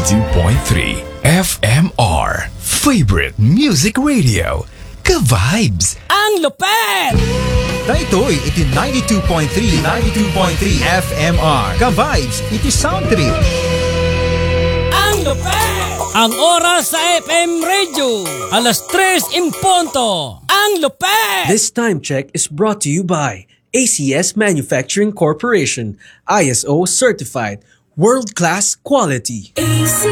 92.3 FMR. Favorite Music Radio. Ka-vibes! Ang lupet! Daytoy, iti 92.3 FMR. Ka-vibes, iti sound trip. Ang lupet! Ang oras sa FM Radio, alas 3:00. Ang lupet! This time check is brought to you by ACS Manufacturing Corporation, ISO certified, world-class quality.